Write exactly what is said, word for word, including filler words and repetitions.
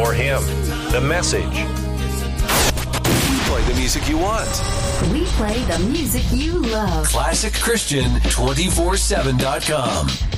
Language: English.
or him. The Message. We play the music you want. We play the music you love. Classic Christian two four seven dot com.